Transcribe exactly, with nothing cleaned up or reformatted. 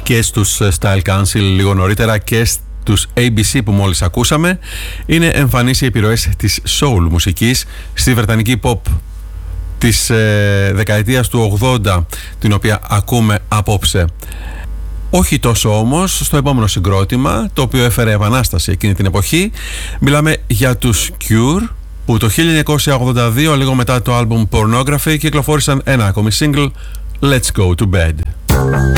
και στους Style Council λίγο νωρίτερα και στους έι μπι σι που μόλις ακούσαμε, είναι εμφανείς οι επιρροές της soul μουσικής στη βρετανική pop της ε, δεκαετίας του ογδόντα, την οποία ακούμε απόψε. Όχι τόσο όμως στο επόμενο συγκρότημα, το οποίο έφερε επανάσταση εκείνη την εποχή. Μιλάμε για τους Cure, που το χίλια εννιακόσια ογδόντα δύο, λίγο μετά το άλμπουμ Pornography, κυκλοφόρησαν ένα ακόμη single, Let's Go to Bed.